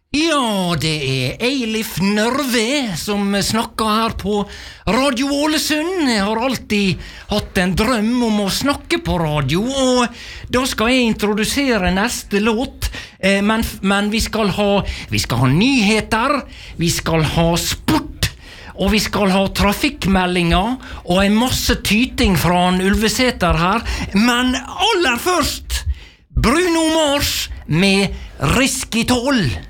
Ja, det Eilif Nørve som snakker her på Radio Ålesund. Jeg har alltid hatt en drøm om å snakke på radio, og da skal jeg introdusere neste låt. Men vi skal ha nyheter, vi skal ha sport, og vi skal ha trafikkmeldinger, og en masse tyting fra en Ulveseter her. Men aller først, Bruno Mars med Risky Toll.